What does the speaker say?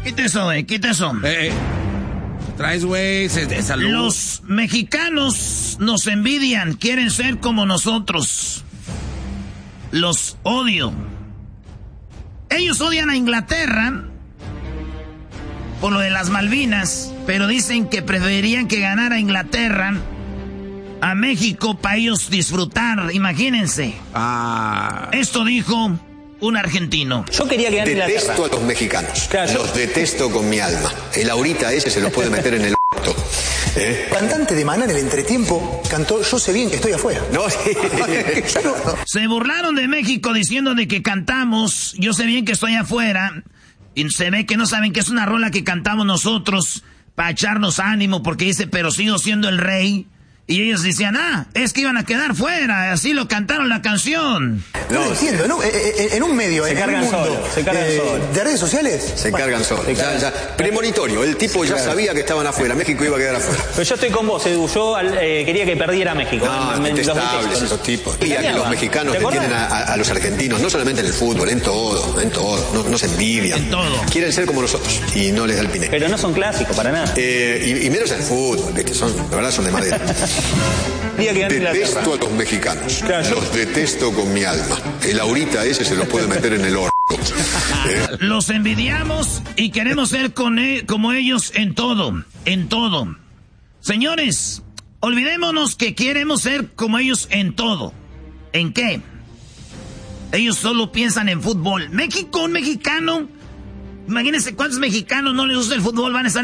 Quita eso, güey, quita eso. Traes, güey, de salud. Los mexicanos nos envidian, quieren ser como nosotros. Los odio. Ellos odian a Inglaterra por lo de las Malvinas, pero dicen que preferirían que ganara Inglaterra a México para ellos disfrutar, imagínense. Esto dijo un argentino. Yo quería que gane Inglaterra. Detesto a los mexicanos. Claro, los detesto con mi alma. El ahorita ese se los puede meter en el orto. Cantante de Maná en el entretiempo cantó Yo sé bien que estoy afuera. No, Se burlaron de México diciendo de que cantamos Yo sé bien que estoy afuera. Y se ve que no saben que es una rola que cantamos nosotros para echarnos ánimo, porque dice, pero sigo siendo el rey. Y ellos decían, es que iban a quedar fuera, así lo cantaron la canción. No entiendo, ¿no? En un medio, se en cargan un mundo solo, se cargan solo. de redes sociales. Se cargan solos. Premonitorio, el tipo ya sabía que estaban afuera, México iba a quedar afuera. Pero yo estoy con vos, Edu, yo quería que perdiera México. No, detestables esos tipos. Y que los mexicanos tienen a los argentinos, no solamente en el fútbol, en todo. No se envidian. En todo. Quieren ser como nosotros y no les da el pinete. Pero no son clásicos, para nada. Y menos en el fútbol, ¿viste? La verdad son de madera. Detesto a los mexicanos. Claro, los detesto con mi alma. El ahorita ese se los puede meter en el orto. Los envidiamos y queremos ser como ellos en todo. En todo. Señores, olvidémonos que queremos ser como ellos en todo. ¿En qué? Ellos solo piensan en fútbol. México, un mexicano. Imagínense cuántos mexicanos no les gusta el fútbol, van a estar